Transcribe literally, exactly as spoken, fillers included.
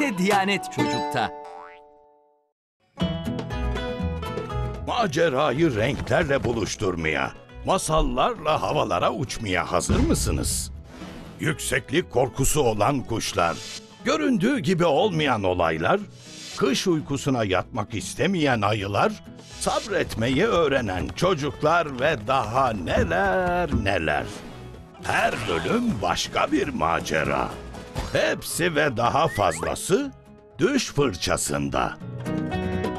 sadece Diyanet Çocuk'ta. Macerayı renklerle buluşturmaya, masallarla havalara uçmaya hazır mısınız? Yükseklik korkusu olan kuşlar, göründüğü gibi olmayan olaylar, kış uykusuna yatmak istemeyen ayılar, sabretmeyi öğrenen çocuklar ve daha neler neler. Her bölüm başka bir macera. Hepsi ve daha fazlası Düş Fırçasında.